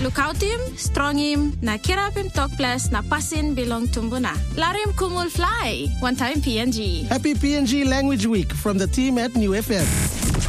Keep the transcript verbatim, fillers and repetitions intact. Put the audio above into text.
Lukautim, strongim, na kirapim tokples, na pasin belong tumbuna. Larim kumul fly, one time P N G. Happy P N G Language Week from the team at New F M.